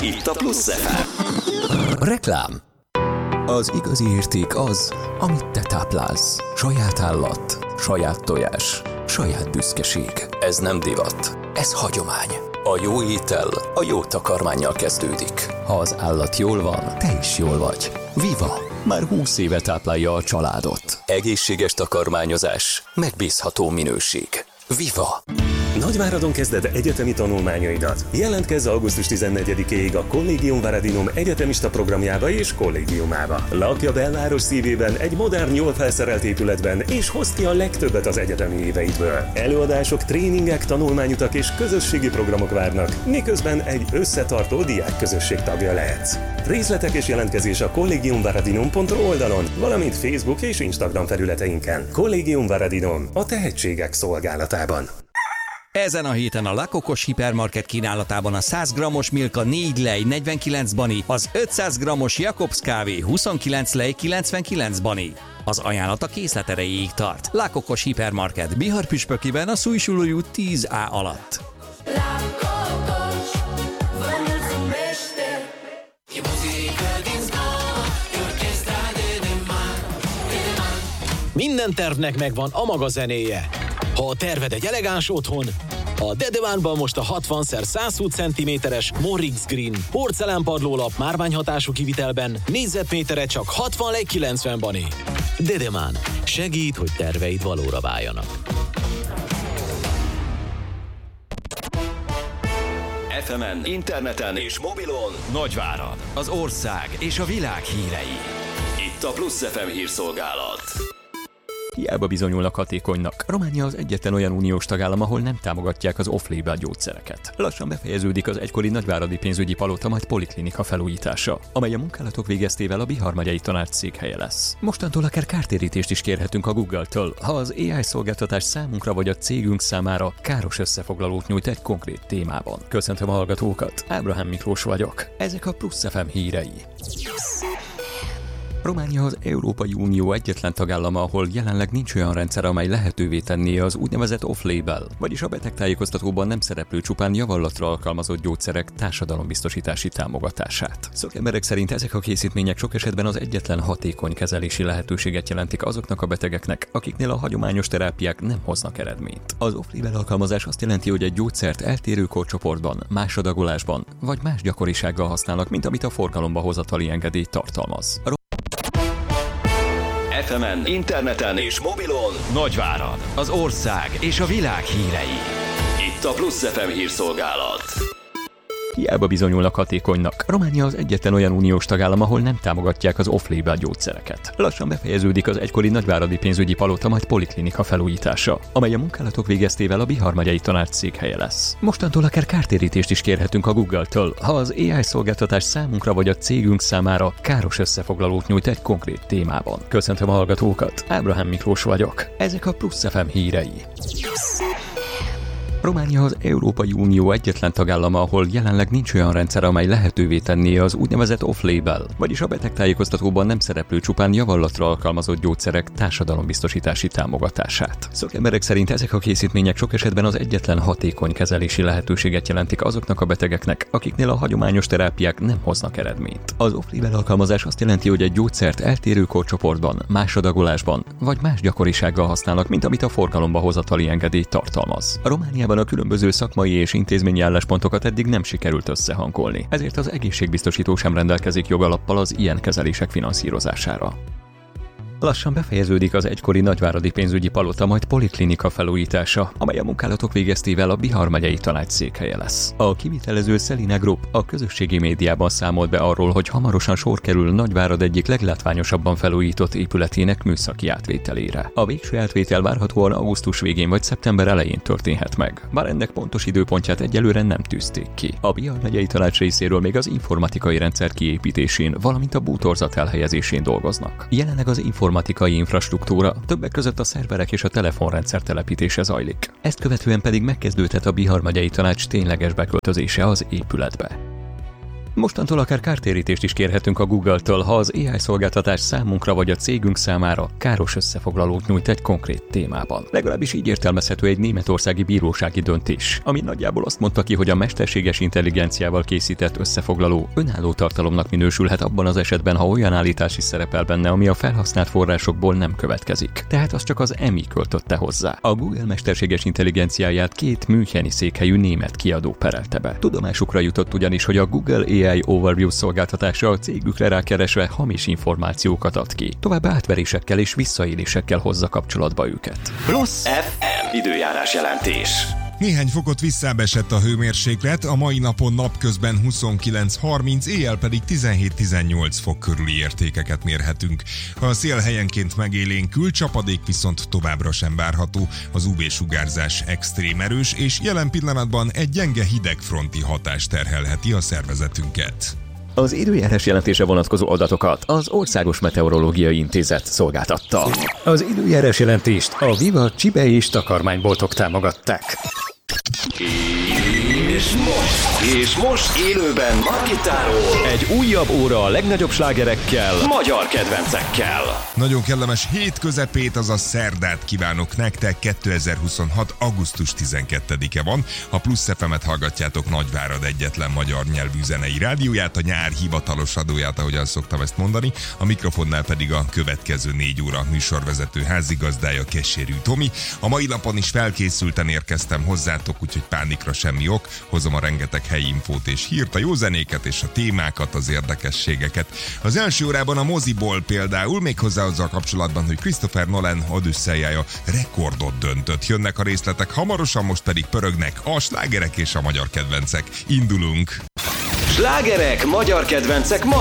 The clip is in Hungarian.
Itt a Plusz FM. Reklám. Az igazi érték az, amit te táplálsz. Saját állat, saját tojás, saját büszkeség. Ez nem divat, ez hagyomány. A jó étel a jó takarmánnyal kezdődik. Ha az állat jól van, te is jól vagy. Viva! Már 20 éve táplálja a családot. Egészséges takarmányozás, megbízható minőség. Viva! Nagyváradon kezded egyetemi tanulmányaidat. Jelentkezz augusztus 14-ig a Collegium Varadinum egyetemista programjába és kollégiumába. Lakj a belváros szívében egy modern, jól felszerelt épületben, és hozd ki a legtöbbet az egyetemi éveidből. Előadások, tréningek, tanulmányutak és közösségi programok várnak, miközben egy összetartó diákközösség tagja lehetsz. Részletek és jelentkezés a collegiumvaradinum.ru oldalon, valamint Facebook és Instagram felületeinken. Collegium Varadinum, a tehetségek szolgálatában. Ezen a héten a Lakokos Hipermarket kínálatában a 100 g-os Milka 4 lej 49 bani, az 500 g-os Jakobs kávé 29 lej 99 bani. Az ajánlat a készlet erejéig tart. Lakokos Hipermarket Bihar-püspökiben a Szújsulói út 10A alatt. Minden tervnek megvan a maga zenéje. Ha a terved egy elegáns otthon, a Dedemánban most a 60x120 cm-es Morrix Green porcelánpadlólap márványhatású kivitelben négyzetméterre csak 60 lej 90 bani. Dedemán segít, hogy terveid valóra váljanak. FM-en, interneten és mobilon Nagyvárad, az ország és a világ hírei. itt a Plusz FM hírszolgálat. Hiába bizonyulnak hatékonynak. Románia az egyetlen olyan uniós tagállam, ahol nem támogatják az off-label gyógyszereket. Lassan befejeződik az egykori nagyváradi pénzügyi palota, majd poliklinika felújítása, amely a munkálatok végeztével a Bihar megyei tanács székhelye lesz. Mostantól akár kártérítést is kérhetünk a Google-től, ha az AI szolgáltatás számunkra vagy a cégünk számára káros összefoglalót nyújt egy konkrét témában. Köszöntöm a hallgatókat, Ábrahám Miklós vagyok. Ezek a Plusz FM hírei. Románia az Európai Unió egyetlen tagállama, ahol jelenleg nincs olyan rendszer, amely lehetővé tenné az úgynevezett off-label, vagyis a betegtájékoztatóban nem szereplő csupán javallatra alkalmazott gyógyszerek társadalombiztosítási támogatását. Szakemberek szerint ezek a készítmények sok esetben az egyetlen hatékony kezelési lehetőséget jelentik azoknak a betegeknek, akiknél a hagyományos terápiák nem hoznak eredményt. Az off-label alkalmazás azt jelenti, hogy egy gyógyszert eltérő korcsoportban, más adagolásban vagy más gyakorisággal használnak, mint amit a forgalomba hozatali engedély tartalmaz. FM-en, interneten és mobilon Nagyvárad, az ország és a világ hírei. itt a Plusz FM hírszolgálat. Hiába bizonyulnak hatékonynak. Románia az egyetlen olyan uniós tagállam, ahol nem támogatják az off-label gyógyszereket. Lassan befejeződik az egykori nagyváradi pénzügyi palota, majd poliklinika felújítása, amely a munkálatok végeztével a Bihar megyei tanács székhelye lesz. Mostantól akár kártérítést is kérhetünk a Google-től, ha az AI szolgáltatás számunkra vagy a cégünk számára káros összefoglalót nyújt egy konkrét témában. Köszöntöm a hallgatókat, Ábrahám Miklós vagyok. Ezek a Plusz FM hírei. Románia az Európai Unió egyetlen tagállama, ahol jelenleg nincs olyan rendszer, amely lehetővé tenné az úgynevezett off-label, vagyis a betegtájékoztatóban nem szereplő csupán javallatra alkalmazott gyógyszerek társadalombiztosítási támogatását. Szakemberek szerint ezek a készítmények sok esetben az egyetlen hatékony kezelési lehetőséget jelentik azoknak a betegeknek, akiknél a hagyományos terápiák nem hoznak eredményt. Az off-label alkalmazás azt jelenti, hogy egy gyógyszert eltérő korcsoportban, más adagolásban vagy más gyakorisággal használnak, mint amit a forgalomba hozatali engedély tartalmaz. A Romániában a különböző szakmai és intézményi álláspontokat eddig nem sikerült összehangolni, ezért az egészségbiztosító sem rendelkezik jogalappal az ilyen kezelések finanszírozására. Lassan befejeződik az egykori nagyváradi pénzügyi palota, majd poliklinika felújítása, amely a munkálatok végeztével a Bihar megyei tanács székhelye lesz. A kivitelező Selina Group a közösségi médiában számolt be arról, hogy hamarosan sor kerül Nagyvárad egyik leglátványosabban felújított épületének műszaki átvételére. A végső átvétel várhatóan augusztus végén vagy szeptember elején történhet meg, bár ennek pontos időpontját egyelőre nem tűzték ki. A Bihar megyei tanács részéről még az informatikai rendszer kiépítésén, valamint a bútorzat elhelyezésén dolgoznak. Jelenleg az informatikai infrastruktúra, többek között a szerverek és a telefonrendszer telepítése zajlik. Ezt követően pedig megkezdődhet a Bihar megyei tanács tényleges beköltözése az épületbe. Mostantól akár kártérítést is kérhetünk a Google-től, ha az AI szolgáltatás számunkra vagy a cégünk számára káros összefoglalót nyújt egy konkrét témában. Legalábbis így értelmezhető egy németországi bírósági döntés, ami nagyjából azt mondta ki, hogy a mesterséges intelligenciával készített összefoglaló önálló tartalomnak minősülhet abban az esetben, ha olyan állítás is szerepel benne, ami a felhasznált forrásokból nem következik. Tehát az csak az EMI költötte hozzá. A Google mesterséges intelligenciáját 2 müncheni székhelyű német kiadó perelte be. Tudomásukra jutott ugyanis, hogy a Google AI Overview szolgáltatása a cégükre rákeresve hamis információkat ad ki. Továbbá átverésekkel és visszaélésekkel hozza kapcsolatba őket. Plusz FM időjárás jelentés. Néhány fokot visszább esett a hőmérséklet, a mai napon napközben 29-30, éjjel pedig 17-18 fok körüli értékeket mérhetünk. A szél helyenként megélénkül, csapadék viszont továbbra sem várható. Az UV-sugárzás extrém erős, és jelen pillanatban egy gyenge hidegfronti hatás terhelheti a szervezetünket. Az időjárás jelentése vonatkozó adatokat az Országos Meteorológiai Intézet szolgáltatta. Az időjárás jelentést a Viva Csibe és takarmányboltok támogatták. És most élőben Margittáról egy újabb óra a legnagyobb slágerekkel, magyar kedvencekkel. Nagyon kellemes hét közepét, azaz szerdát kívánok nektek, 2026. augusztus 12-e van. A Plusz FM-et hallgatjátok, Nagyvárad egyetlen magyar nyelvű zenei rádióját, a nyár hivatalos adóját, ahogyan szoktam ezt mondani, a mikrofonnál pedig a következő 4 óra műsorvezető házigazdája, Keserű Tomi. A mai napon is felkészülten érkeztem hozzátok, úgyhogy pánikra semmi ok, hozom a rengeteg helyi infót és hírt, a jó zenéket és a témákat, az érdekességeket. Az első órában a moziból például, méghozzá azzal kapcsolatban, hogy Christopher Nolan Odüsszejája rekordot döntött. Jönnek a részletek hamarosan, most pedig pörögnek a slágerek és a magyar kedvencek. Indulunk! Slágerek, magyar kedvencek ma